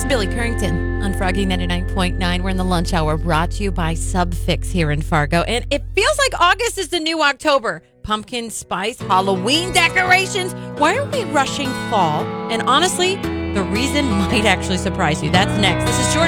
Billy Currington on Froggy 99.9. We're in the lunch hour, brought to you by Subfix here in Fargo. And it feels like August is the new October. Pumpkin spice, Halloween decorations. Why are we rushing fall? And honestly, the reason might actually surprise you. That's next. This is George.